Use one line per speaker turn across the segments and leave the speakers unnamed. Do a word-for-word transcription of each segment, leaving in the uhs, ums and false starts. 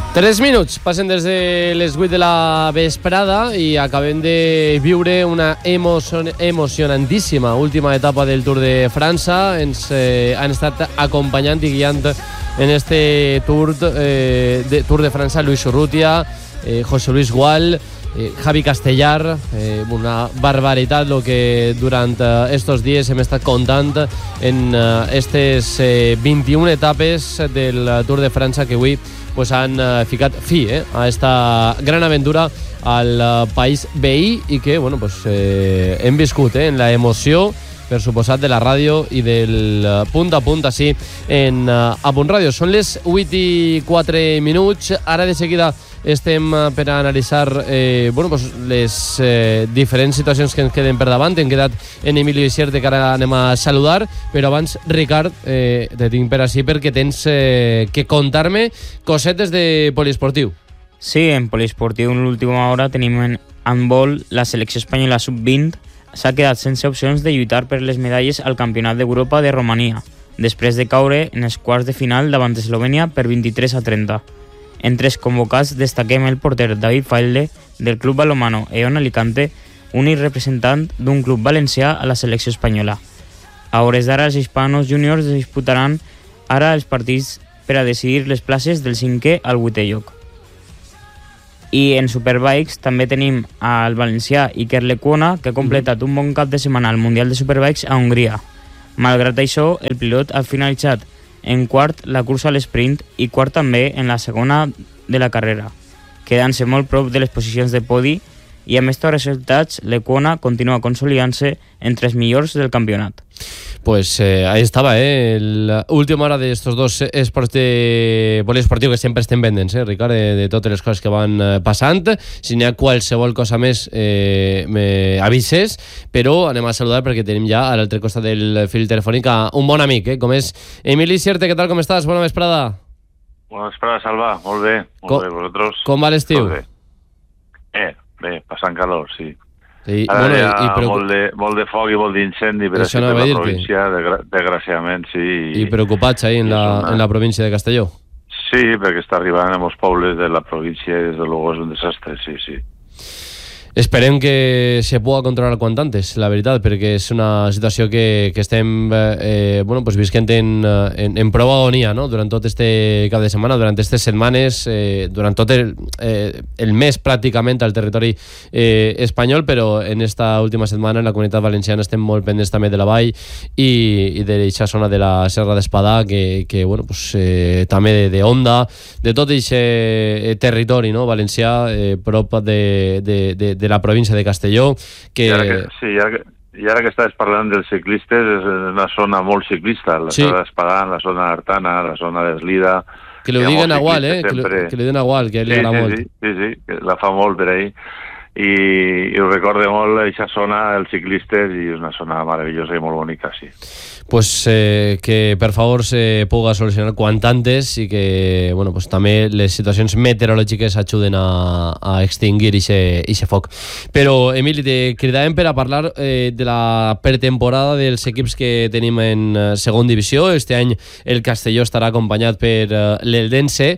Tres minuts passen des de les vuit de la vesprada i acabem de viure una emocion emocionantíssima última etapa del Tour de França. Ens eh, han estat acompanyant i guiant en este Tour, eh, de, Tour de França Luis Urrutia, eh, José Luis Gual, eh, Javi Castellar. Eh, una barbaritat lo que durant eh, estos dies hem estat contant en eh, estes eh, vint-i-una etapes del Tour de França que avui pues han uh, ficat fi eh, a esta gran aventura al uh, país veí i que bueno, pues, eh, hem viscut eh, en la emoció, per suposat, de la ràdio i del uh, punt a punt així en uh, A Punt Ràdio. Són les vuit i quatre minuts. Ara de seguida estem uh, per a analitzar eh, bueno, pues, les eh, diferents situacions que ens queden per davant. Hem quedat en Emilio Isierte, que ara anem a saludar, però abans, Ricard, eh, te tinc per així perquè tens eh, que contar-me cosetes de poliesportiu.
Sí, en poliesportiu en l'última hora tenim en handbol la selecció espanyola sub vint s'ha quedat sense opcions de lluitar per les medalles al Campionat d'Europa de Romania, després de caure en els quarts de final davant Eslovènia per vint-i-tres a trenta. Entre els convocats destaquem el porter David Failde del Club Balonmano Eon Alicante, únic representant d'un club valencià a la selecció espanyola. A hores d'ara, els hispanos júniors disputaran ara els partits per a decidir les places del cinquè al vuitè lloc. I en Superbikes també tenim al valencià Iker Lecuona, que ha completat un bon cap de setmana al Mundial de Superbikes a Hongria. Malgrat això, el pilot ha finalitzat en quart la cursa a l'esprint i quart també en la segona de la carrera, quedant-se molt prop de les posicions de podi, i amb aquests resultats Lecuona continua consolidant-se entre els millors del campionat.
Pues eh, ahí estaba, eh, la última hora de estos dos esports de poliesportiu que sempre estem pendents, eh, Ricard, de, de totes les coses que van eh, passant. Si n'hi ha qualsevol cosa més, eh, m'avises, però anem a saludar perquè tenim ja a l'altre costat del fil telefònic un bon amic, eh, com és Emili Isierte. Què tal, com estàs? Bona vesprada.
Bona vesprada, Salva. Molt bé. Molt
Com,
bé, vosaltres?
Com va l'estiu?
Bé. Eh, bé, passant calor, sí.
Sí,
Ara
bueno,
hi ha
i preocup...
molt, de, molt de foc i molt d'incendi per
Això
a
anava
la
a dir-te.
província, desgra desgraciadament, sí.
I preocupats ahí en la,
una...
en la província de Castelló.
Sí, perquè està arribant a molts pobles de la província i des de luego és un desastre, sí, sí.
Esperem que se puga controlar quant antes, la veritat, perquè és una situació que, que estem eh, bueno, pues visquent en, en, en prou agonia, no? Durant tot este cap de setmana, durant aquestes setmanes, eh, durant tot el, eh, el mes pràcticament al territori eh, espanyol, però en esta última setmana en la Comunitat Valenciana estem molt pendents també de la vall i, i de aquesta zona de la Serra d'Espadà, que, que bueno, pues, eh, també de, de Onda, de tot aquest eh, territori, no? Valencià, eh, prop de, de, de, de la província de Castelló, que...
I ara que, sí, i ara que, i ara que estàs parlant dels ciclistes, és una zona molt ciclista, la sí. zona d'Espadà, la zona d'Artana, la zona d'Eslida...
Que li ho diguen a Gual, eh? Que, sempre... que li diguen a Gual, que sí, li agrada
sí,
molt.
Sí, sí, sí, que la fa molt per ahí. I, i ho recorde molt, aquesta zona, els ciclistes, i és una zona meravellosa i molt bonica, sí.
Pues eh, que per favor se puga solucionar quant antes i que bueno, pues, també les situacions meteorològiques ajuden a, a extingir aquest foc. Però, Emili, te cridàvem per a parlar eh, de la pretemporada dels equips que tenim en eh, segon divisió. Este any el Castelló estarà acompanyat per eh, l'Eldense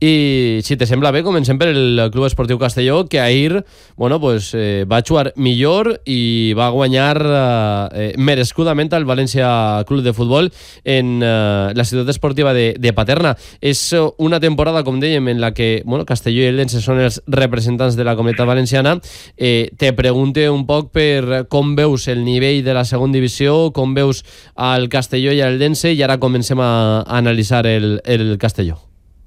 i, si te sembla bé, comencem per el Club Esportiu Castelló, que ahir bueno, pues, eh, va jugar millor i va guanyar eh, merescudament al València Club de Futbol en uh, la ciutat esportiva de, de Paterna. És una temporada, com dèiem, en la que bueno, Castelló i Eldense són els representants de la Comunitat Valenciana. Eh, te pregunte un poc per com veus el nivell de la segona divisió, com veus al Castelló i al Eldense, i ara comencem a, a analitzar el, el Castelló.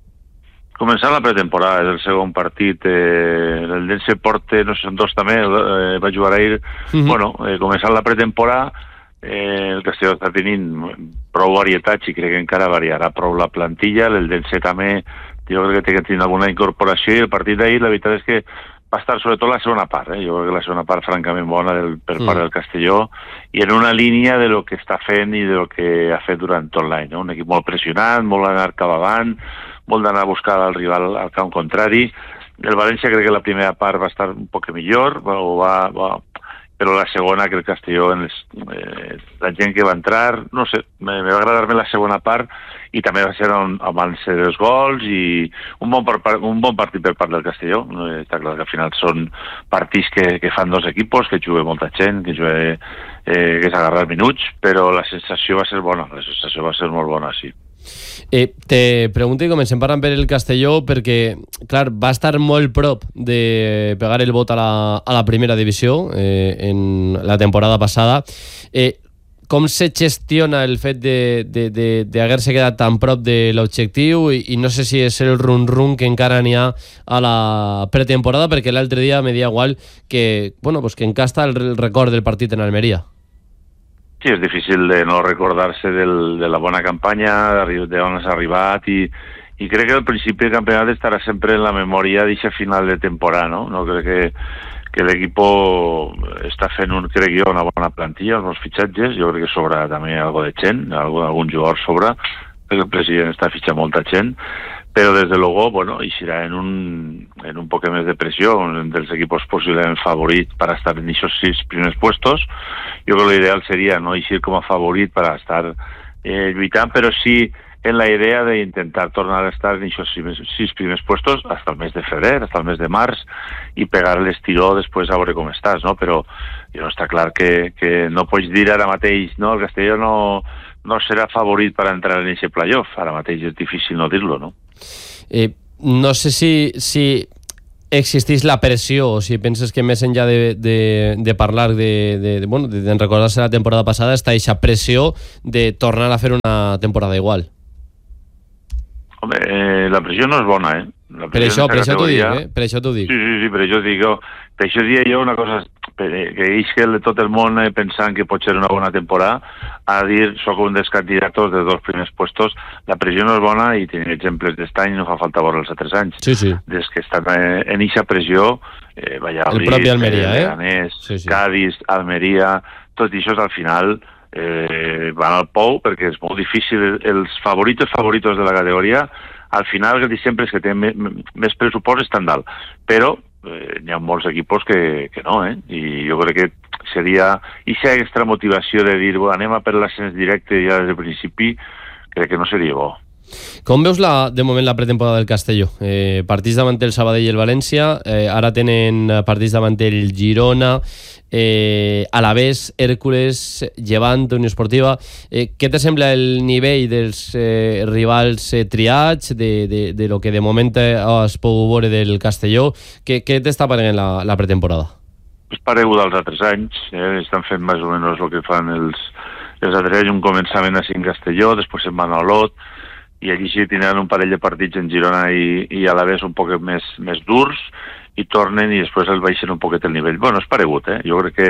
Començant la pretemporada, és el segon partit. Eh, L'Eldense porta, no sé, són dos també, eh, va jugar ahir. Mm-hmm. Bueno, eh, començant la pretemporada, Eh, el Castelló està tenint prou varietats i crec que encara variarà prou la plantilla. L'Eldense també, jo crec que té que tenir alguna incorporació, i el partit d'ahir la veritat és que va estar sobretot la segona part, eh? Jo crec que la segona part francament bona del, per part mm. del Castelló, i en una línia de lo que està fent i de lo que ha fet durant tot l'any, no? Un equip molt pressionant, molt d'anar cap avant, molt d'anar a buscar el rival al camp contrari. El València crec que la primera part va estar un poc millor, va, va, va però la segona que el Castelló, en els, eh, la gent que va entrar, no sé, me, me va agradar-me la segona part, i també va ser on, on van ser els gols, i un bon, par, un bon partit per part del Castelló. Eh, està clar que al final són partits que, que fan dos equipos, que juga molta gent, que juga, eh, que s'agarra minuts, però la sensació va ser bona, la sensació va ser molt bona, sí.
Eh, te pregunto i comencem parlant per el Castelló perquè, clar, va estar molt prop de pegar el vot a la, a la primera divisió eh, en la temporada passada. Eh, com se gestiona el fet d'haver-se quedat tan prop de l'objectiu i, i no sé si és el run-run que encara n'hi ha a la pretemporada, perquè l'altre dia me dia igual que, bueno, pues que encasta el record del partit en Almeria.
Sí, és difícil de no recordar-se del, de la bona campanya, d'on has arribat, i, i crec que el principi del campionat estarà sempre en la memòria d'aquesta final de temporada, no? No crec que, que l'equip està fent, un, crec jo, una bona plantilla, uns fitxatges, jo crec que sobra també algo de gent, algun, algun jugador sobra, perquè el president està fitxant molta gent, però des de luego, bueno, eixirà en un, en un poc més de pressió, un dels equipos posiblement favorits per estar en aquests sis primers puestos. Jo crec que l'ideal seria no eixir com a favorit per estar eh, lluitant, però sí en la idea de intentar tornar a estar en aquests sis primers puestos hasta el mes de febrer, hasta el mes de març, i pegar l'estiró després a veure com estàs, no? Però jo està clar que, que no pots dir ara mateix, no, el Castelló no, no serà favorit per entrar en aquest playoff, ara mateix és difícil no dir-lo, no?
Eh, no sé si, si existeix la pressió, o si penses que més enllà de, de, de parlar de, de, de, bueno, de, de recordar-se la temporada passada, està aquesta pressió de tornar a fer una temporada igual.
Home, eh, la pressió no és bona, eh? La
per això, per això t'ho dic, eh? Per això t'ho dic.
Sí, sí, sí, per això dic, per això dic jo una cosa, que és que tot el món eh, pensant que pot ser una bona temporada, a dir, soc un dels candidats de dos primers puestos, la pressió no és bona, i tenim exemples d'estany, no fa falta veure els altres anys.
Sí, sí.
Des que estan eh, en eixa pressió, eh, Valladolid,
el propi Almeria, eh?
Leganés,
sí, sí.
Cádiz, Almeria, tot això al final eh, van al pou, perquè és molt difícil, els favoritos favoritos de la categoria, al final el que dic sempre és que tenen més pressupost, estan dalt, però eh, n'hi ha molts equipos que, que no, eh? I jo crec que seria aquesta extra motivació de dir, bueno, anem a per l'ascens directe ja des del principi, crec que no seria bo.
Com veus la, de moment la pretemporada del Castelló? Eh, partits davant el Sabadell i el València, eh, ara tenen partits davant el Girona, eh, Alavés, Hèrcules, Llevant, Unió Esportiva. Eh, què te sembla el nivell dels eh, rivals eh, triats, de, de, de lo que de moment has pogut veure del Castelló? Què, què t'està parlant la, la pretemporada?
És paregut als altres anys, eh? Estan fent més o menys el que fan els, els altres anys, un començament així en Castelló, després se'n van a Olot, i allí sí tindran un parell de partits en Girona i, i a la vez un poc més, més durs, i tornen i després el baixen un poquet el nivell. Bueno, és paregut, eh? Jo crec que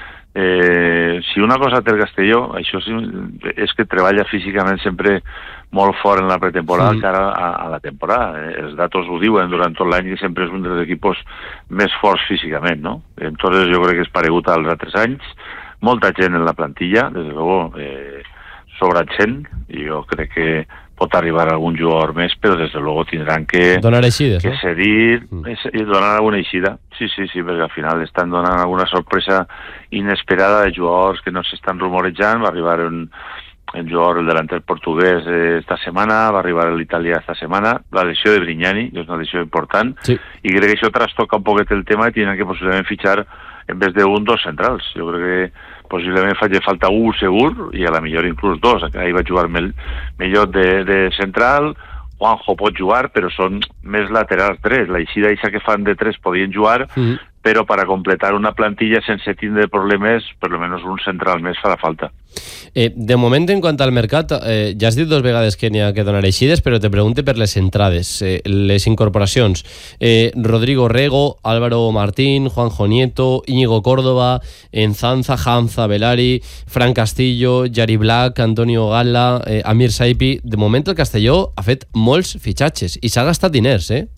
eh, si una cosa té el Castelló, això sí, és que treballa físicament sempre molt fort en la pretemporada, sí, cara a, a la temporada. Eh? Els datos ho diuen durant tot l'any, que sempre és un dels equipos més forts físicament, no? Entonces jo crec que és paregut als altres anys. Molta gent en la plantilla, des de luego, eh, sobra gent, i jo crec que pot arribar algun jugador més, però des de luego tindran que,
donar eixides,
que
no?
cedir mm. i donar alguna eixida. Sí, sí, sí, perquè al final estan donant alguna sorpresa inesperada de jugadors que no s'estan rumorejant. Va arribar un, un jugador, el delanter portuguès, eh, esta setmana, va arribar l'italià esta setmana, la lesió de Brignani, que és una lesió important, sí, i crec que això trastoca un poquet el tema i tindran que possiblement fitxar en vez de un, dos centrals. Jo crec que possiblement faci falta un segur, i a la millor inclús dos. Ahí va jugar mel, millor de, de central, Juanjo pot jugar, però són més laterals tres. La eixida eixa que fan de tres podien jugar, mm. però per a completar una plantilla sense tindre problemes, per almenys un central més farà falta.
Eh, de moment, en quant al mercat, eh, ja has dit dos vegades que n'hi ha que donar eixides, però te pregunte per les entrades, eh, les incorporacions. Eh, Rodrigo Rego, Álvaro Martín, Juanjo Nieto, Íñigo Córdoba, Enzanza, Hamza, Velari, Fran Castillo, Yari Black, Antonio Gala, eh, Amir Saipi. De moment el Castelló ha fet molts fitxatges i s'ha gastat diners, eh?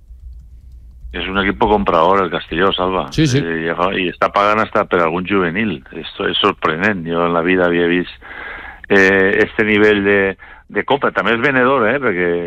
És un equip comprador el Castelló, Salva.
Sí, sí.
I, i està pagant hasta per algun juvenil. Esto és sorprenent. Jo en la vida havia vist eh, este nivell de, de compra. També és venedor, eh? Perquè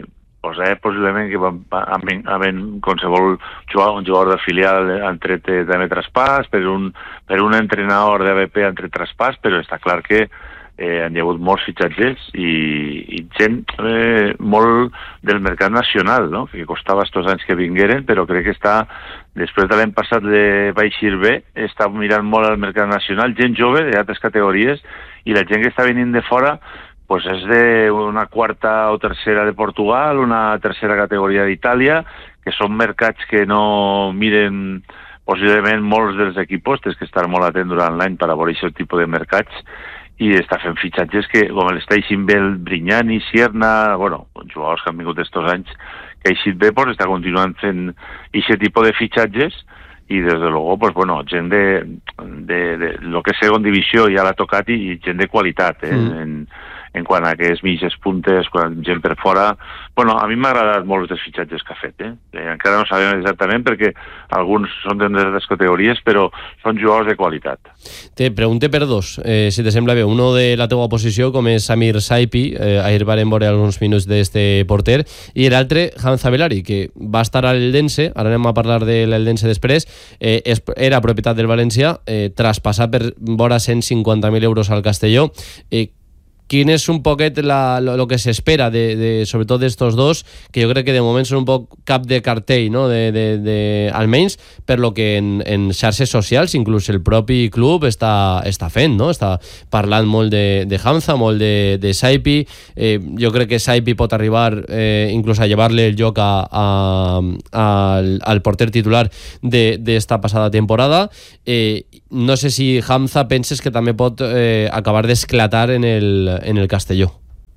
pues, eh, possiblement que amb qualsevol jugador, un jugador de filial han tret també traspàs, per un, per un entrenador d'A B P han tret traspàs, però està clar que eh, han hi ha hagut molts fitxatges i, i gent eh, molt del mercat nacional, no? Que costava estos anys que vingueren, però crec que està, després de l'any passat de Baixir B, està mirant molt al mercat nacional, gent jove d'altres categories, i la gent que està venint de fora pues és d'una quarta o tercera de Portugal, una tercera categoria d'Itàlia, que són mercats que no miren possiblement molts dels equipos, tens que estar molt atent durant l'any per a veure aquest tipus de mercats, i està fent fitxatges que, com l'Stacey Bell, Brignani, Sierna, bueno, jugadors que han vingut estos anys, que ha eixit bé, pues està continuant fent aquest tipus de fitxatges, i des de luego, pues bueno, gent de, de, de lo que és segon divisió ja l'ha tocat i, i gent de qualitat, eh, mm. en, en quant a que és mitges puntes, quan gent per fora. Bueno, a mi m'ha agradat molt els fitxatges que ha fet, eh? eh encara no sabem exactament perquè alguns són de les categories, però són jugadors de qualitat.
Te pregunte per dos, eh, si te sembla bé. Uno de la teva posició, com és Samir Saipi, eh, ahir vam veure alguns minuts d'este porter, i l'altre, Hamza Belari, que va estar a l'Eldense, ara anem a parlar de l'Eldense després, eh, era propietat del València, eh, traspassat per vora cent cinquanta mil euros al Castelló. Eh, Quin és un poquet la, lo, lo que s'espera, de, de, sobretot d'estos dos, que jo crec que de moment són un poc cap de cartell, no? de, de, de, almenys per lo que en, en xarxes socials, inclús el propi club està, està fent, no? Està parlant molt de, de Hamza, molt de, de Saipi. Eh, jo crec que Saipi pot arribar eh, inclús a llevar-li el lloc a, a, a, al, al porter titular d'esta passada temporada. Eh, no sé si Hamza penses que també pot eh, acabar d'esclatar en el en el Castelló.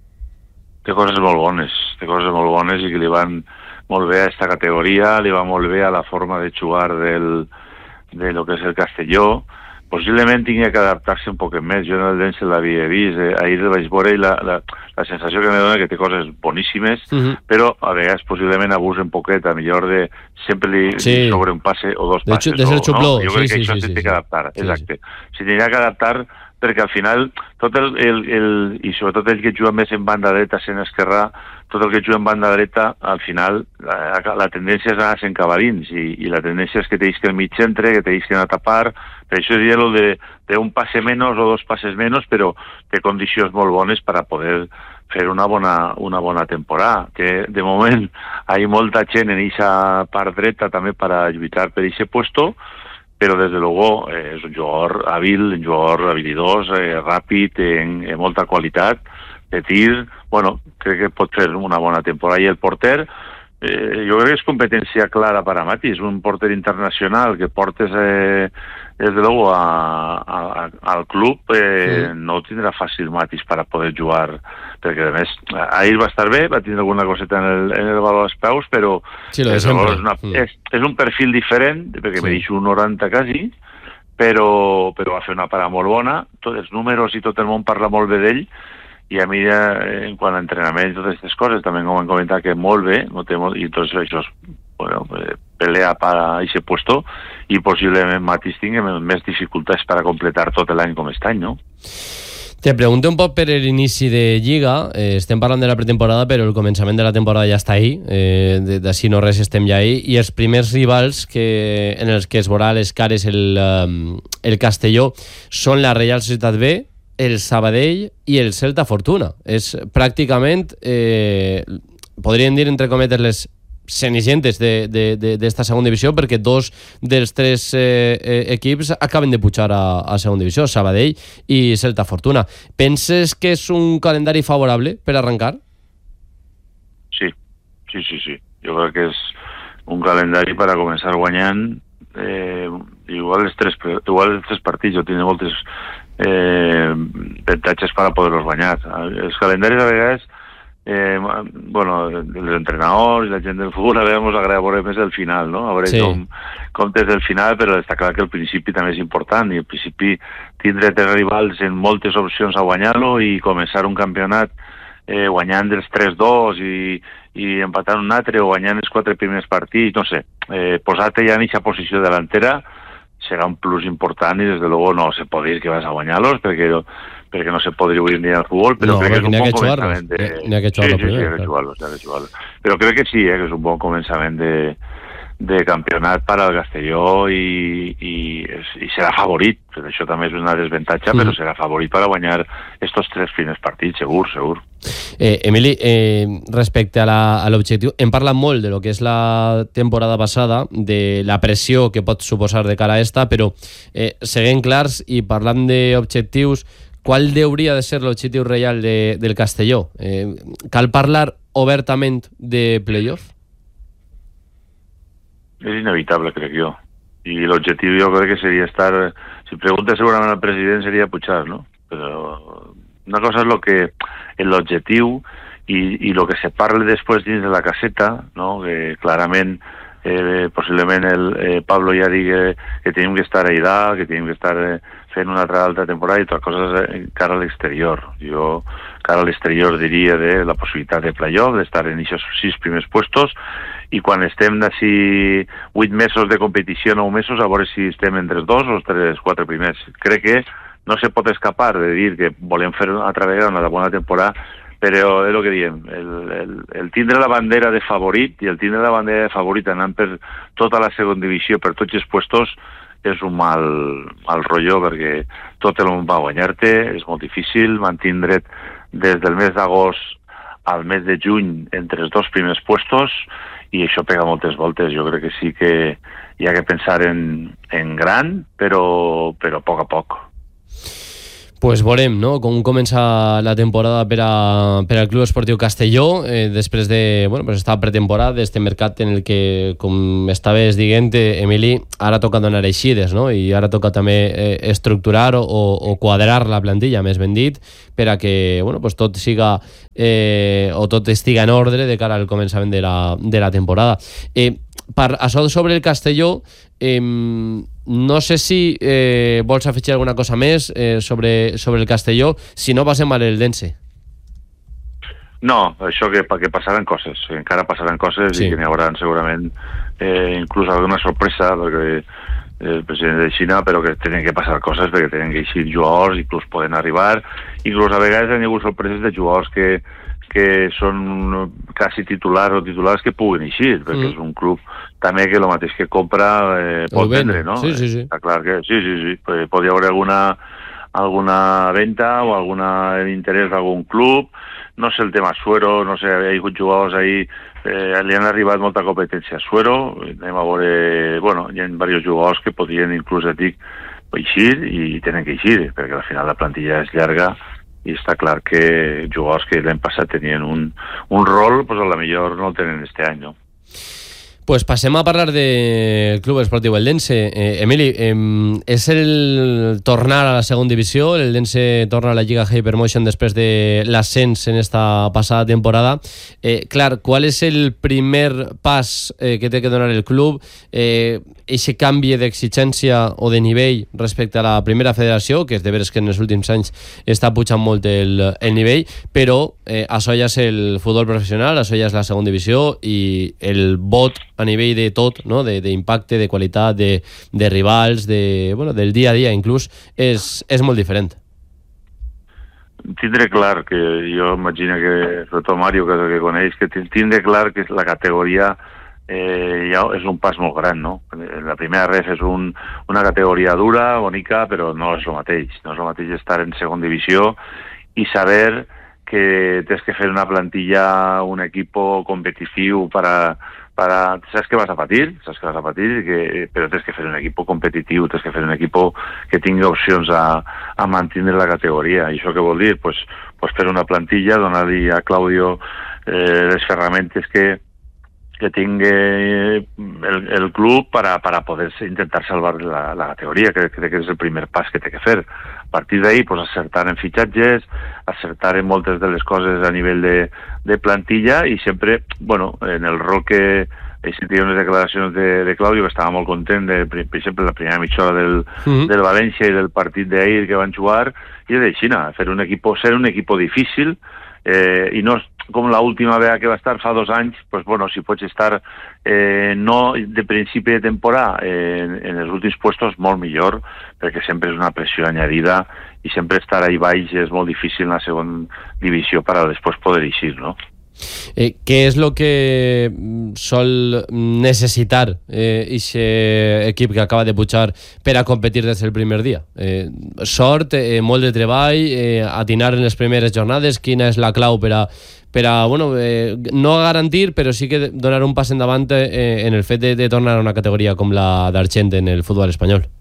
Té coses molt bones, té coses molt bones i que li van molt bé a aquesta categoria, li va molt bé a la forma de jugar del, de lo que és el Castelló. Possiblement tingui que adaptar-se un poc més. Jo en el Dense l'havia vist, eh, ahir el vaig veure i la, la, la sensació que me dona que té coses boníssimes, uh-huh. però a vegades possiblement abusa un poquet, a millor de sempre li, sí. li sobre un passe o dos
de
passes.
De hecho,
o, no? Jo crec
sí,
que
sí,
això
sí,
s'ha
sí,
de adaptar,
sí,
exacte.
Sí.
S'hi tindrà que adaptar perquè al final, tot el, el, el, i sobretot el que juga més en banda dreta, sent esquerrà, tot el que juga en banda dreta, al final, la, la tendència és anar sent cavalins, i, i la tendència és que te que el mig centre, que te que anar a tapar, per això diria lo de, de un passe menys o dos passes menys, però té condicions molt bones per a poder fer una bona, una bona temporada, que de moment hi ha molta gent en aquesta part dreta també per a lluitar per aquest puesto, però des de luego eh, és un jugador hàbil, un jugador habilidós, eh, ràpid, en, en molta qualitat de tir. Bueno, crec que pot fer una bona temporada. I el porter, eh, jo crec que és competència clara per a Mati, és un porter internacional que portes eh, des de luego a, a, al club, eh, sí. No ho tindrà fàcil Matis per a poder jugar, perquè a més ahir va estar bé, va tindre alguna coseta en el, en el valor als peus, però
sí, és,
una, mm. és, és un perfil diferent, perquè sí. Me deixo un noranta quasi, però, però va fer una parada molt bona, tots els números i tot el món parla molt bé d'ell, i a mi en quant a entrenament i totes aquestes coses també com han comentat que molt bé, no té molt, i tots això bueno, pelea per a aquest puesto, i possiblement Matis tingui més dificultats per a completar tot l'any com aquest any, no?
Te pregunto un poc per l'inici de Lliga. Eh, estem parlant de la pretemporada, però el començament de la temporada ja està ahí. Eh, d'ací no res estem ja ahí. I els primers rivals que, en els que es veurà les cares el, um, el Castelló són la Reial Societat B, el Sabadell i el Celta Fortuna. És pràcticament, eh, podríem dir entre cometes, les cenicientes d'esta segona divisió, perquè dos dels tres eh, equips acaben de pujar a, a segona divisió, Sabadell i Celta Fortuna. Penses que és un calendari favorable per arrencar?
Sí, sí, sí, sí. Jo crec que és un calendari per a començar guanyant eh, igual els tres, igual els tres partits. Jo tinc moltes eh, avantatges per a poder-los guanyar. Els calendaris a vegades Eh, bueno, els entrenadors i la gent del futbol a vegades ens agrada veure més el final, no? A veure sí. com, com des del final, però està clar que el principi també és important, i el principi tindre tres rivals en moltes opcions a guanyar-lo i començar un campionat eh, guanyant els tres dos i, i empatant un altre o guanyant els quatre primers partits, no sé, eh, posar-te ja en aquesta posició delantera serà un plus important i des de luego no se pot dir que vas a guanyar-los, perquè perquè no se pot distribuir ni al futbol, però
no,
crec que és un bon començament.
De... N'hi ha que jugar-lo
sí, sí,
primer.
Sí, sí, jugar-lo, sí, jugar-lo. Però crec que sí, eh, que és un bon començament de, de campionat per al Castelló i, i, i serà favorit, però això també és una desavantatge, mm. però serà favorit per a guanyar estos tres primers partits, segur, segur.
Eh, Emili, eh, respecte a l'objectiu, hem parlat molt de lo que és la temporada passada, de la pressió que pot suposar de cara a esta, però eh, seguint clars i parlant d'objectius, qual hauria de ser l'objectiu real de, del Castelló? Eh, cal parlar obertament de playoff?
És inevitable, crec jo. I l'objectiu jo crec que seria estar... Si pregunta segurament al president seria pujar, no? Però una cosa és lo que l'objectiu i, i lo que se parle després dins de la caseta, no? Que clarament eh, possiblement el eh, Pablo ja digui que tenim que estar allà, que tenim que estar eh, fent una altra altra temporada i altres coses eh, cara a l'exterior. Jo cara a l'exterior diria de la possibilitat de playoff, d'estar en aquests sis primers puestos, i quan estem d'ací vuit mesos de competició, nou mesos, a veure si estem entre els dos o els tres, quatre primers. Crec que no se pot escapar de dir que volem fer una altra vegada una bona temporada, però és el que diem, el, el, el tindre la bandera de favorit i el tindre la bandera de favorit anant per tota la segona divisió, per tots els puestos, és un mal, mal rotllo, perquè tot el món va guanyar-te, és molt difícil mantindre't des del mes d'agost al mes de juny entre els dos primers puestos, i això pega moltes voltes. Jo crec que sí que hi ha que pensar en, en gran, però, però a poc a poc.
Pues veurem, no?, com comença la temporada per, a, per al Club Esportiu Castelló, eh, després de, bueno, pues esta pretemporada, d'este mercat en el que, com estaves dient, Emili, ara toca donar eixides, no?, i ara toca també eh, estructurar o, o quadrar la plantilla, més ben dit, per a que, bueno, pues tot siga eh, o tot estiga en ordre de cara al començament de la, de la temporada. Eh, per això sobre el Castelló, eh, no sé si eh, vols afegir alguna cosa més eh, sobre, sobre el Castelló, si no passem a l'Eldense.
No, això que, que passaran coses, encara passaran coses, sí. I que n'hi haurà segurament eh, inclús alguna sorpresa, perquè el president de Xina, però que tenen que passar coses, perquè tenen que eixir jugadors, inclús poden arribar, inclús a vegades hi ha hagut sorpreses de jugadors que que són quasi titulars o titulars que puguen eixir, perquè mm. és un club també que el mateix que compra eh, pot vendre, no?
Sí, sí, sí.
Està clar que sí, sí, sí. Pot hi haver alguna, alguna venda o algun interès d'algun club, no sé el tema Suero, no sé, hi ha hagut jugadors ahí, eh, li han arribat molta competència a Suero, anem a veure, bueno, hi ha diversos jugadors que podrien inclús, et dic, eixir i tenen que eixir, perquè al final la plantilla és llarga, i està clar que jugadors que l'any passat tenien un, un rol, pues a la millor no el tenen este any, no?
Pues passem a parlar del Club Esportiu Eldense. Eh, Emili, eh, és el tornar a la segona divisió, l'Eldense torna a la Lliga Hypermotion després de l'ascens en esta passada temporada. Eh, clar, qual és el primer pas eh, que té que donar el club? Eh, eixe canvi d'exigència o de nivell respecte a la primera federació, que és de veres que en els últims anys està pujant molt el, el nivell, però eh, això ja és el futbol professional, això ja és la segona divisió, i el vot a nivell de tot, no? D'impacte, de, de qualitat, de, de rivals, de, bueno, del dia a dia inclús, és, és molt diferent.
Tindre clar que jo imagino que, sobretot Mario, que és el que coneix, que tindre clar que la categoria eh, ja és un pas molt gran, no? La primera ref és un, una categoria dura, bonica, però no és el mateix. No és el mateix estar en segona divisió i saber que tens que fer una plantilla, un equipo competitiu para... Para, saps que vas a patir, saps que vas a patir, que, però tens que fer un equip competitiu, tens que fer un equip que tingui opcions a, a mantenir la categoria. I això què vol dir? Pues, pues fer una plantilla, donar-li a Claudio eh, les ferramentes que, que tingui el, el club per a, per a poder intentar salvar la, la categoria, que crec que és el primer pas que té que fer. A partir d'ahí, pues, acertar en fitxatges, acertar en moltes de les coses a nivell de, de plantilla, i sempre, bueno, en el rol que he sentit unes declaracions de, de Claudio, que estava molt content, de, per exemple, la primera mitja hora del, mm-hmm. del València i del partit d'ahir que van jugar, i de Xina, fer un equip, ser un equip difícil, eh, i no, com l'última vegada que va estar fa dos anys, pues, bueno, si pots estar eh, no de principi de temporada eh, en, en els últims puestos, molt millor, perquè sempre és una pressió añadida i sempre estar ahí baix és molt difícil en la segona divisió per a després poder eixir, no?
Eh, què és el que sol necessitar eh, aquest equip que acaba de pujar per a competir des del primer dia? Eh, sort, eh, molt de treball, eh, atinar en les primeres jornades, quina és la clau per a, per a bueno, eh, no garantir, però sí que donar un pas endavant eh, en el fet de, de tornar a una categoria com la d'Argent en el futbol espanyol?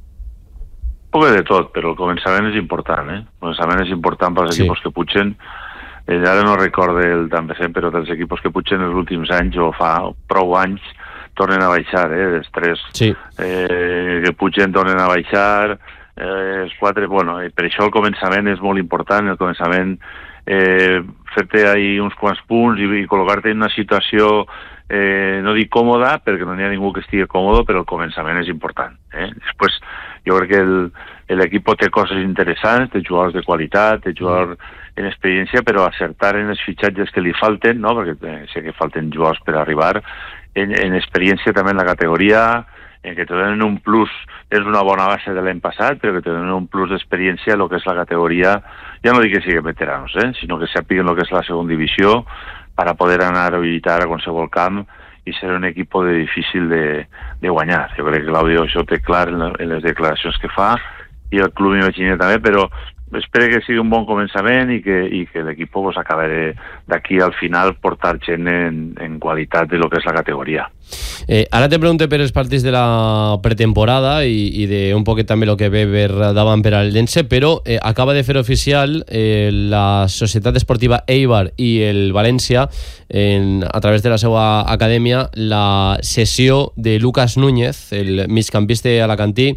Un poc de tot, però el començament és important, eh? El començament és important pels equips sí. que pugen. Eh, ara no recordo el també sempre, però dels equips que pugen els últims anys o fa prou anys tornen a baixar, eh? Els tres
sí.
eh, que pugen tornen a baixar, eh, els quatre, bueno, eh, per això el començament és molt important, el començament eh, fer-te ahí uns quants punts i, i col·locar-te en una situació eh, no dic còmoda, perquè no n'hi ha ningú que estigui còmode, però el començament és important. Eh? Després, jo crec que el l'equip té coses interessants, té jugadors de qualitat, té jugadors en experiència, però acertar en els fitxatges que li falten, no? Perquè eh, sé que falten jugadors per arribar, en, en experiència també en la categoria, en que te donen un plus, és una bona base de l'any passat, però que te donen un plus d'experiència en el que és la categoria, ja no dic que siguin veteranos, eh? Sinó que sàpiguen el que és la segona divisió, per a poder anar a visitar a qualsevol camp i ser un equip de difícil de, de guanyar. Jo crec que l'Audio això té clar en, en les declaracions que fa, i el club m'imagina també, però espero que sigui un bon començament i que, i que l'equip pues, acabi d'aquí al final portar gent en, en qualitat de lo que és la categoria.
Eh, ara te pregunto per els partits de la pretemporada i, i de un poquet també el que ve per davant per al Llense, però eh, acaba de fer oficial eh, la Societat Esportiva Eibar i el València en, a través de la seva acadèmia la cessió de Lucas Núñez, el migcampista alacantí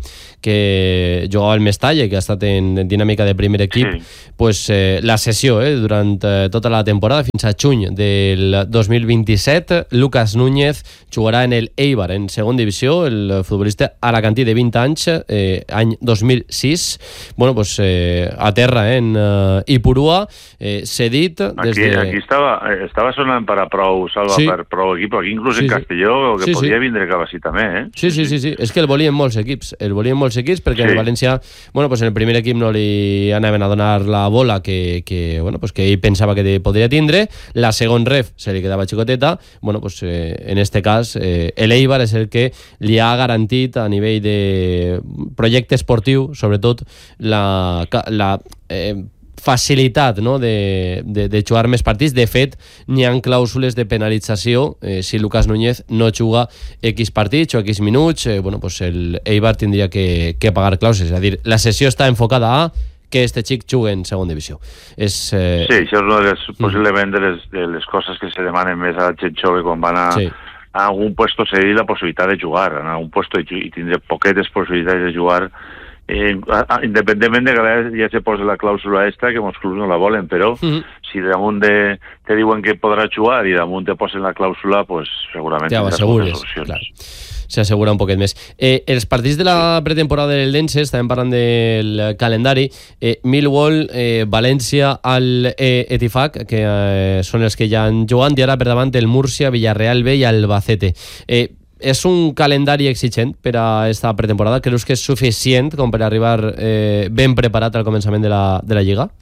que jugava al Mestalla, que ha estat en dinàmica de primer equip, sí. pues, eh, la cessió eh, durant eh, tota la temporada fins a juny del dos mil vint-i-set. Lucas Núñez jugarà en el Eibar en segona divisió, el futbolista alacantí de vint anys, eh, any dos mil sis, bueno, pues, eh, a terra eh, en eh, Ipurua, eh, cedit des
aquí,
de...
Aquí estava, estava sonant per a prou, Salva, sí. per prou equip, aquí inclús sí, en Castelló, que sí, podia sí. vindre cap així també, eh?
Sí, sí, sí, sí, és que el volien molts equips, el volien molts equips, perquè sí. en València, bueno, pues en el primer equip no li anaven a donar la bola que, que, bueno, pues que ell pensava que podria tindre, la segon ref se li quedava xicoteta, bueno, pues eh, en este cas eh, el Eibar és el que li ha garantit a nivell de projecte esportiu, sobretot la, la eh, facilitat, no? de, de, de jugar més partits. De fet, n'hi ha clàusules de penalització eh, si Lucas Núñez no juga X partits o X minuts, eh, bueno, pues el Eibar tindria que, que pagar clàusules. És a dir, la sessió està enfocada a que este xic jugui en segona divisió. És, eh...
Sí, això és una de les, mm. possiblement de les, de les coses que se demanen més a la gent jove quan van a, sí. a algun puesto, cedir la possibilitat de jugar, en algun puesto i, i tindre poquetes possibilitats de jugar, eh, independentment de que ja se posa la clàusula extra, que molts clubs no la volen, però mm-hmm. si damunt de, te diuen que podrà jugar i damunt te posen la clàusula, pues, segurament
ja
tindràs moltes solucions. Clar.
S'assegura un poquet més. Eh, els partits de la pretemporada del Llense, estàvem parlant del calendari, eh, Millwall, eh, València, al eh, Etifac, que eh, són els que ja han jugat, i ara per davant el Múrcia, Villarreal B i Albacete. Eh, és un calendari exigent per a esta pretemporada? Creus que és suficient com per arribar eh, ben preparat al començament de la, de la Lliga?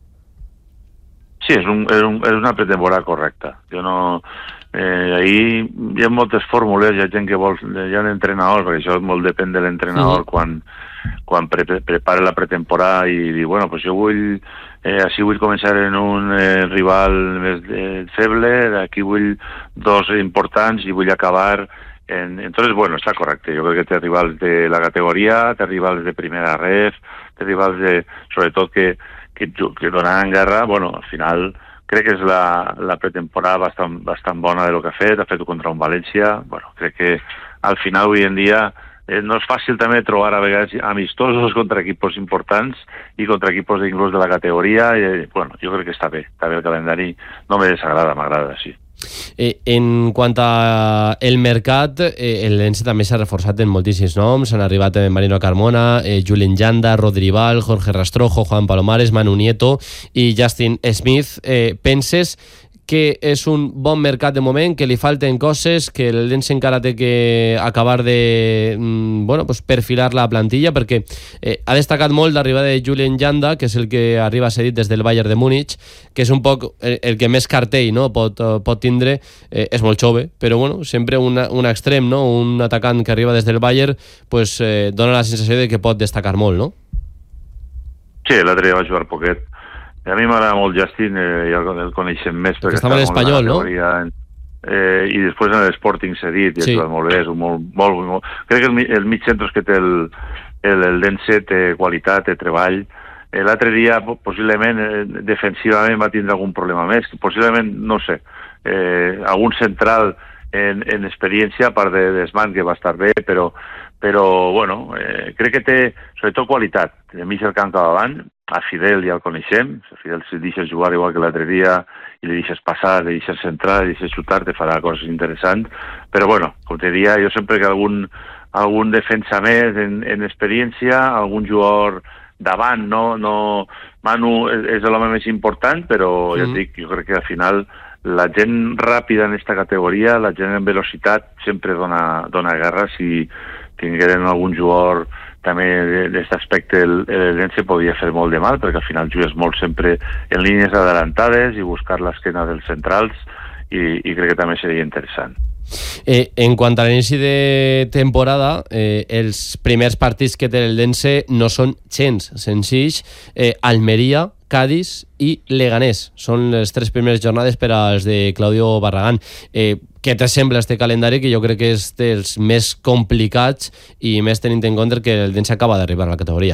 Sí, és, un, és, un, és una pretemporada correcta. Jo no... Eh, ahí hi ha moltes fórmules, hi ha gent que vol, hi ha entrenadors, perquè això molt depèn de l'entrenador, uh-huh. quan, quan pre prepara la pretemporada i diu, bueno, pues jo vull, eh, així vull començar en un eh, rival més eh, feble, aquí vull dos importants i vull acabar en... Entonces, bueno, està correcte, jo crec que té rivals de la categoria, té rivals de primera ref, té rivals de, sobretot que, que, que donaran guerra, bueno, al final... Crec que és la, la pretemporada bastant, bastant bona de lo que ha fet, ha fet contra un València, bueno, crec que al final avui en dia eh, no és fàcil també trobar a vegades amistosos contra equipos importants i contra equipos inclús de la categoria, i bueno, jo crec que està bé, està bé el calendari, no me desagrada, m'agrada, sí.
Eh, en quant a el mercat, eh, el Llense també s'ha reforçat en moltíssims noms. Han arribat eh, Marino Carmona, eh, Julien Llanda, Rodri Val, Jorge Rastrojo, Juan Palomares, Manu Nieto i Justin Smith. Eh, penses que és un bon mercat de moment, que li falten coses, que el Dense encara té que acabar de bueno, pues perfilar la plantilla, perquè eh, ha destacat molt l'arribada de Julian Janda, que és el que arriba cedit des del Bayern de Múnich, que és un poc el, el que més cartell, no? pot, pot tindre, eh, és molt jove, però bueno, sempre una, un extrem, no? Un atacant que arriba des del Bayern, pues, eh, dona la sensació de que pot destacar molt, no?
Sí, l'altre dia va jugar poquet. A mi m'agrada molt Justin, eh, ja el coneixem més perquè
estava en l'Espanyol, no?
En, eh, i després en l'Sporting cedit, i sí. Ha jugat molt bé, és un molt, molt, molt... Crec que el, el mig centre que té el, el, el Dense té qualitat, té treball. Eh, l'altre dia, possiblement, eh, defensivament va tindre algun problema més, que possiblement, no sé, eh, algun central en, en experiència, a part de Desman, que va estar bé, però, però bueno, eh, crec que té, sobretot, qualitat. De mig el camp cap avant, a Fidel ja el coneixem, a Fidel si deixes jugar igual que l'altre dia i li deixes passar, li deixes centrar, li deixes xutar, te farà coses interessants, però bueno, com te diria, jo sempre que algun, algun defensa més en, en experiència, algun jugador davant, no, no Manu és l'home més important, però mm. ja et dic, jo crec que al final la gent ràpida en aquesta categoria, la gent en velocitat sempre dona, dona guerra. Si tingueren algun jugador també d'aquest aspecte el, el Dense podria fer molt de mal, perquè al final jugues molt sempre en línies adelantades i buscar l'esquena dels centrals, i, i crec que també seria interessant.
Eh, en quant a l'inici de temporada, eh, els primers partits que té el Dense no són gens senzills. eh, Almeria, Cádiz i Leganés són les tres primeres jornades per als de Claudio Barragán. Eh, què t'assembla este calendari, que jo crec que és dels més complicats i més tenint en compte que el Dense acaba d'arribar a la categoria?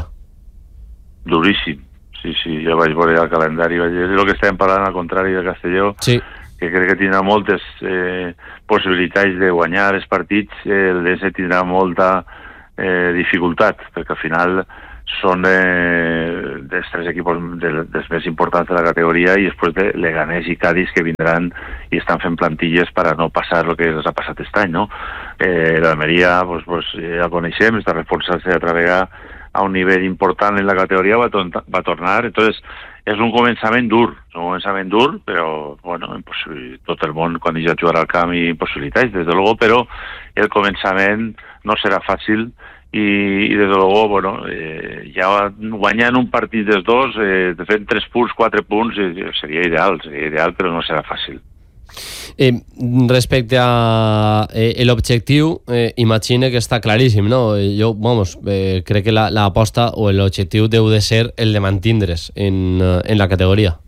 Duríssim, sí, sí, jo vaig veure el calendari, vaig dir el que estàvem parlant al contrari de Castelló, sí. Que crec que tindrà moltes eh, possibilitats de guanyar els partits. eh, el Dense tindrà molta eh, dificultat, perquè al final són eh, dels tres equipos de, dels més importants de la categoria, i després de Leganés i Cádiz, que vindran i estan fent plantilles per a no passar el que els ha passat aquest any, no? Eh, L'Almeria, pues, pues, ja coneixem, està reforçant-se altra vegada a un nivell important en la categoria, va, to va tornar, entonces és un començament dur, un començament dur, però, bueno, tot el món quan ja jugarà al camp i possibilitats, des de luego, però el començament no serà fàcil. I, i des de luego, bueno, eh, ja guanyant un partit dels dos, eh, de fet tres punts, quatre punts, eh, seria ideal, seria ideal, però no serà fàcil.
Eh, respecte a eh, l'objectiu, eh, imagine que està claríssim, no? Jo, vamos, eh, crec que l'aposta o l'objectiu deu de ser el de mantindre's en, en la categoria.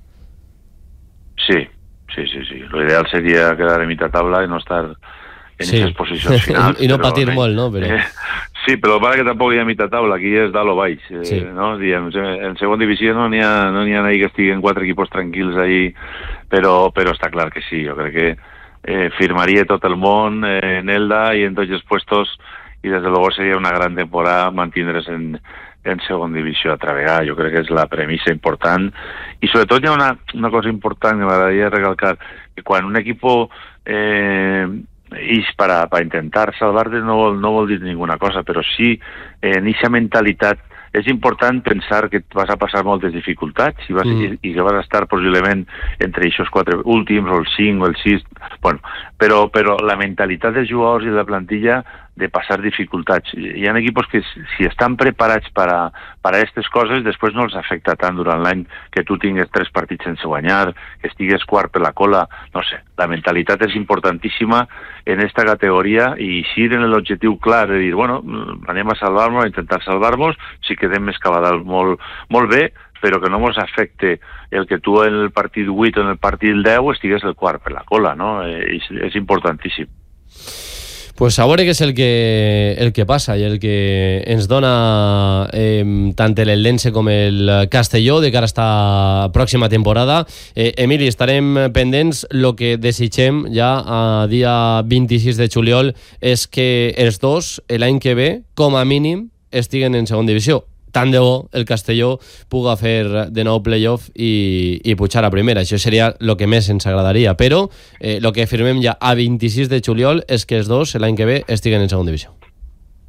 Sí, sí, sí, sí. L'ideal seria quedar en mitja taula i no estar en sí. Aquestes posicions finals.
I no patir però, molt, no? Però...
Eh, sí, però para que tampoc hi ha mitja taula, aquí és dalt o baix. Eh, sí. No? Diem, en segona divisió no n'hi ha, no n'hi ha ahí que estiguen quatre equipos tranquils ahí, però, però està clar que sí, jo crec que eh, firmaria tot el món eh, en Elda i en tots els puestos, i des de luego seria una gran temporada mantindre's en, en segona divisió a travegar. Jo crec que és la premissa important, i sobretot hi ha una, una cosa important que m'agradaria recalcar, que quan un equipo eh, ix para, para intentar salvar-te no vol, no vol dir ninguna cosa, però sí eh, en eixa mentalitat és important pensar que vas a passar moltes dificultats i, vas, mm. i, i que vas a estar possiblement entre aquests quatre últims, o el cinc o el sis, bueno, però, però la mentalitat dels jugadors i de la plantilla de passar dificultats. Hi ha equipos que si estan preparats per a, per a aquestes coses, després no els afecta tant durant l'any que tu tingues tres partits sense guanyar, que estigues quart per la cola, no sé. La mentalitat és importantíssima en esta categoria, i si en l'objectiu clar de dir, bueno, anem a salvar-nos, a intentar salvar-nos, si quedem més cabadal molt, molt bé, però que no ens afecte el que tu en el partit vuit o en el partit deu estigues el quart per la cola, no? És, és importantíssim.
Pues a veure què és el que, el que passa i el que ens dona eh, tant el Dense com el Castelló de cara a esta pròxima temporada. Eh, Emili, estarem pendents. El que desitgem ja a dia vint-i-sis de juliol és que els dos l'any que ve, com a mínim, estiguen en segona divisió. Tant de bo el Castelló puga fer de nou playoff i, i pujar a primera. Això seria el que més ens agradaria, però eh, el que firmem ja a vint-i-sis de juliol és que els dos l'any que ve estiguen en segona divisió.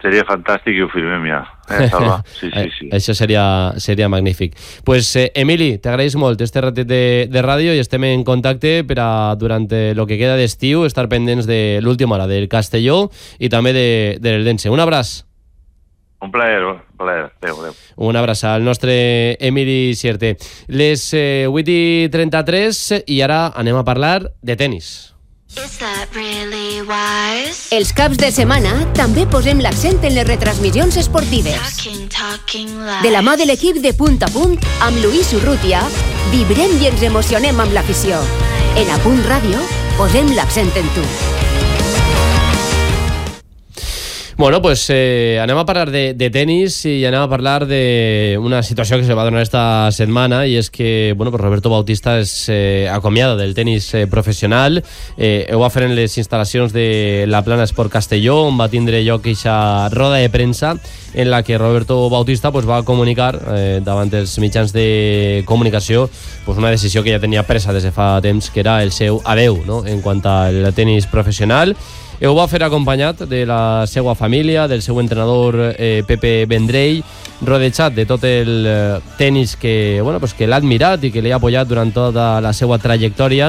Seria fantàstic i ho firmem ja. Eh, Salva? Sí, sí, sí.
Això seria, seria magnífic. Pues, eh, Emili, t'agraïs molt este ratet de, de ràdio i estem en contacte per a, durant el que queda d'estiu, estar pendents de l'última hora del Castelló i també de, de l'Eldense. Un abraç.
Un plaer, un plaer. Adéu, adéu.
Un abraç al nostre Emili Sierte. Les eh, vuit i trenta-tres i ara anem a parlar de tenis.
Really Els caps de setmana també posem l'accent en les retransmissions esportives. Talking, talking de la mà de l'equip de Punt a Punt, amb Luis Urrutia, vibrem i ens emocionem amb l'afició. En A Punt Ràdio posem l'accent en tu.
Bueno, pues eh, anem a parlar de, de tenis i anem a parlar d'una situació que se va donar esta setmana i és que, bueno, pues Roberto Bautista es eh, acomiada del tenis eh, professional. Eh, ho va fer en les instal·lacions de la Plana Esport Castelló, on va tindre lloc aquesta roda de premsa en la que Roberto Bautista pues, va comunicar eh, davant dels mitjans de comunicació pues, una decisió que ja tenia presa des de fa temps, que era el seu adeu, no?, en quant al tenis professional. Ho va fer acompanyat de la seva família, del seu entrenador eh, Pepe Vendrell, rodejat de tot el eh, tenis que, bueno, pues que l'ha admirat i que li ha apoyat durant tota la seva trajectòria.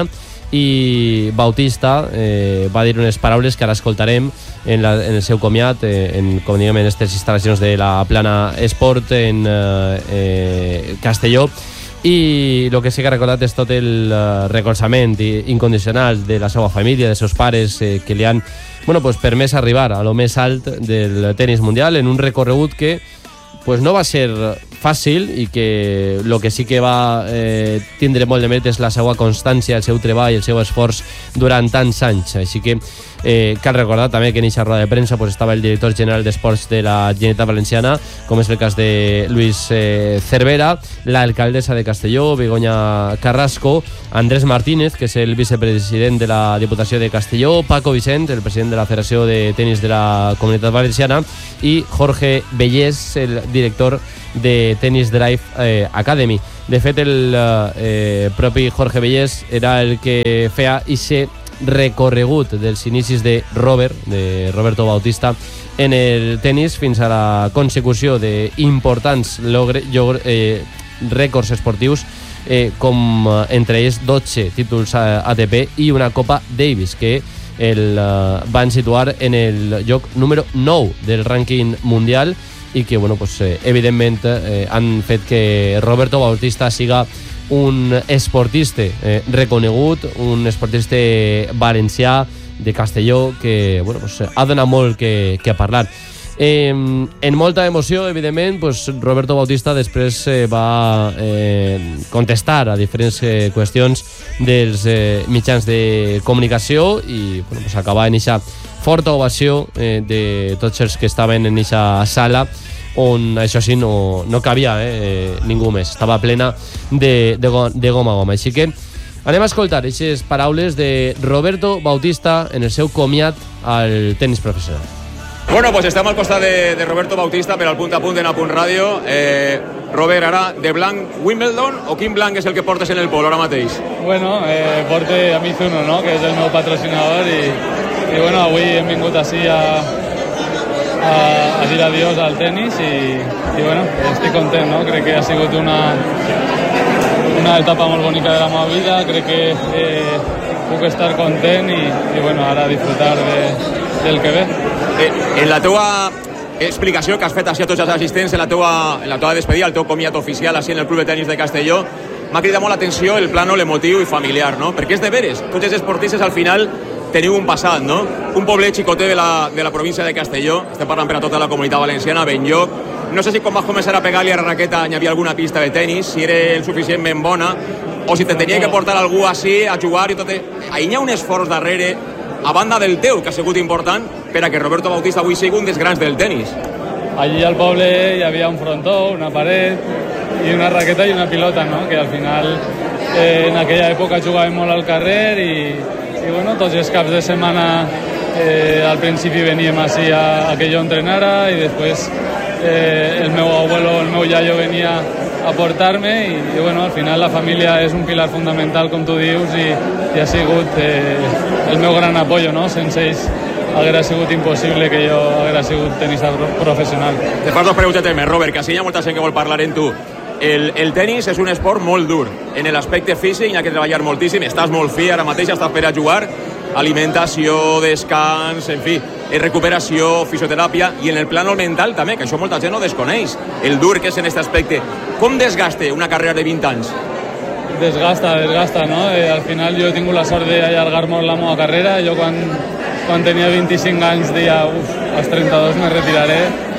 I Bautista eh, va dir unes paraules que ara escoltarem en, la, en el seu comiat, eh, en, com diguem, en aquestes instal·lacions de la Plana Esport en eh, eh, Castelló. I el que sí que ha recordat és tot el uh, recolzament incondicional de la seva família, dels seus pares, eh, que li han, bueno, pues, permès arribar a lo més alt del tenis mundial en un recorregut que pues, no va ser fàcil i que el que sí que va eh, tindre molt de mèrit és la seva constància, el seu treball, el seu esforç durant tants anys. Així que eh, cal recordar també que en aquesta roda de premsa pues, estava el director general d'Esports de la Generalitat Valenciana, com és el cas de Luis eh, Cervera, l'alcaldessa de Castelló, Begoña Carrasco, Andrés Martínez, que és el vicepresident de la Diputació de Castelló, Paco Vicent, el president de la Federació de Tenis de la Comunitat Valenciana, i Jorge Bellés, el director de Tennis Drive eh, Academy. De fet, el eh, propi Jorge Bellés era el que feia ese recorregut dels inicis de Robert, de Roberto Bautista, en el tenis fins a la consecució d'importants eh, rècords esportius, eh, com entre ells dotze títols A T P i una Copa Davis, que el uh, van situar en el lloc número nou del rànquing mundial i que, bueno, pues, eh, evidentment eh, han fet que Roberto Bautista siga un esportista eh, reconegut, un esportista valencià de Castelló que, bueno, pues, ha donat molt que, que parlar. Eh, en molta emoció, evidentment, pues, Roberto Bautista després eh, va eh, contestar a diferents eh, qüestions dels eh, mitjans de comunicació i, bueno, pues, acabar en aquesta forta ovació eh, de tots els que estaven en aquesta sala, on això sí no, no cabia eh, ningú més, estava plena de, de, de goma a goma. Així que anem a escoltar aquestes paraules de Roberto Bautista en el seu comiat al tenis professional.
Bueno, pues estem al costat de, de Roberto Bautista per al Punt a Punt en A Punt Ràdio. Eh, Robert, ara, de blanc Wimbledon o quin blanc és el que portes en el polo ara mateix?
Bueno, eh, porte a Mizuno, no?, que és el meu patrocinador i, i bueno, avui hem vingut així a, a, a dir adiós al tenis i, i bueno, estic content, no? Crec que ha sigut una, una etapa molt bonica de la meva vida, crec que eh, puc estar content i, i bueno, ara disfrutar de, del que ve.
Eh, en la teua explicació que has fet així a tots els assistents, en la teua, en la teua despedida, el teu comiat oficial així en el Club de Tenis de Castelló, m'ha cridat molt l'atenció el plànol emotiu i familiar, no? Perquè és de veres, tots els esportistes al final teniu un passat, no? Un poblet xicotet de la, de la província de Castelló, estem parlant per a tota la comunitat valenciana, Benlloc. No sé si quan vas començar a pegar-li a la raqueta hi havia alguna pista de tenis, si era el suficientment bona, o si te tenia que portar algú així a jugar i tot. Ahir hi ha un esforç darrere, a banda del teu, que ha sigut important, per a que Roberto Bautista avui sigui un dels grans del tenis.
Allí al poble hi havia un frontó, una paret, i una raqueta i una pilota, no?, que al final eh, en aquella època jugàvem molt al carrer i, i bueno, tots els caps de setmana eh, al principi veníem així a, a que jo entrenara i després eh, el meu abuelo, el meu iaio venia a portar-me i, i bueno, al final la família és un pilar fundamental, com tu dius, i, i ha sigut eh, el meu gran apoyo, no? Sense ells haguera sigut impossible que jo haguera sigut tenista professional.
Te fas dos preguntetes més, Robert, que així hi ha molta gent que vol parlar en tu. El, el tenis és un esport molt dur. En l'aspecte físic hi ha que treballar moltíssim. Estàs molt fi, ara mateix estàs per a jugar. Alimentació, descans, en fi, recuperació, fisioteràpia, i en el plànol mental també, que això molta gent no desconeix, el dur que és en aquest aspecte. Com desgaste una carrera de vint anys?
Desgasta, desgasta, no? Eh, al final jo he tingut la sort d'allargar molt la meva carrera. Jo quan, quan tenia vint-i-cinc anys deia, uf, als trenta-dos me retiraré.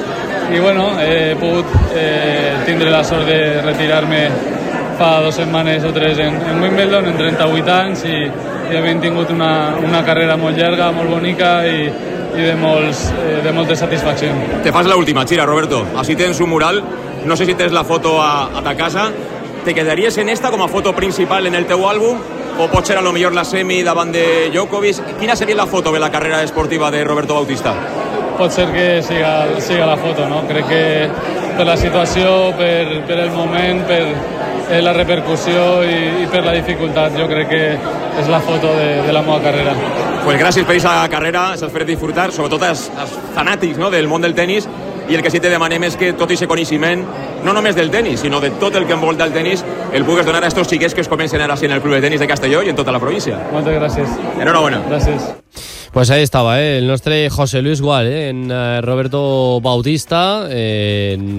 I bueno, he pogut eh, tindre la sort de retirar-me fa dues setmanes o tres en, en Wimbledon, en trenta-vuit anys, i, i hem tingut una, una carrera molt llarga, molt bonica i, i de, molts, eh, de moltes satisfaccions.
Te fas la última, Chira, Roberto. Així tens un mural, no sé si tens la foto a, a ta casa. Te quedaries en esta com a foto principal en el teu àlbum o pot ser a lo millor la semi davant de Djokovic? Quina seria la foto de la carrera esportiva de Roberto Bautista?
Pot ser que siga, siga la foto, no? Crec que per la situació, per, per el moment, per eh, la repercussió i, i per la dificultat, jo crec que és la foto de, de la meva carrera.
Pues gràcies per aquesta carrera, s'has fet disfrutar, sobretot els, els fanàtics, no?, del món del tenis, i el que sí te demanem és que tot aquest coneixement, no només del tenis, sinó de tot el que envolta el tenis, el pugues donar a estos xiquets que es comencen ara en el Club de Tenis de Castelló i en tota la província.
Moltes gràcies.
Enhorabuena.
Gràcies.
Pues ahí estaba, ¿eh? El nostre José Luis Gual, ¿eh? En uh, Roberto Bautista, eh, en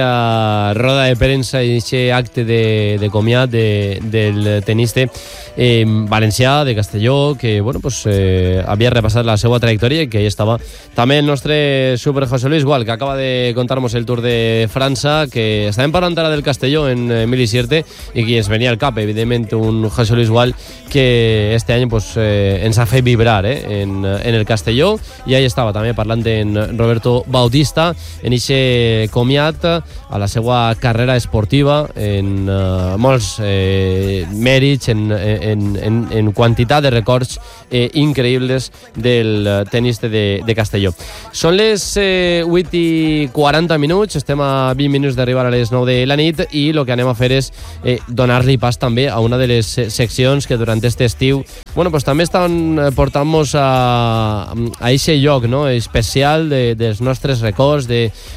esa roda de prensa y ese acte de, de comiat de, del tenista eh, valencià de Castelló, que bueno, pues, eh, havia repassat la seva trajectòria, i que ahí estava també el nostre super José Luis Gual, que acaba de contar-nos el Tour de França, que estàvem parlant ara del Castelló en Emili Sierte, i que ens venia al cap, evidentment, un José Luis Gual que este any pues, eh, ens ha fet vibrar, eh, en en el Castelló, i ahí estava també parlant en Roberto Bautista en eixe comiat a la seva carrera esportiva, en uh, molts eh, mèrits, en, en, en, en quantitat de records eh, increïbles del tenista de, de Castelló. Són les eh, vuit i quaranta minuts, estem a vint minuts d'arribar a les nou de la nit, i el que anem a fer és eh, donar-li pas també a una de les seccions que durant aquest estiu bueno, pues, també estan portant-nos a a aquest lloc, no?, especial de, dels nostres records,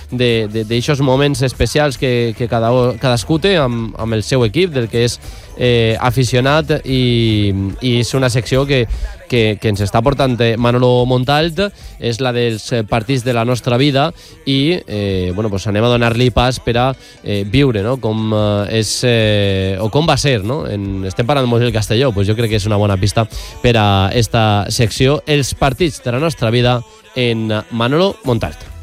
d'aixòs moments especials que, que cada, cadascú té amb, amb el seu equip, del que és eh, aficionat, i, i és una secció que, que, que ens està portant Manolo Montalt, és la dels partits de la nostra vida, i eh, bueno, pues anem a donar-li pas per a eh, viure, no?, com eh, és eh, o com va ser, no? En, estem parlant molt del Castelló, pues jo crec que és una bona pista per a esta secció, els partits de la nostra vida, en Manolo Montalt.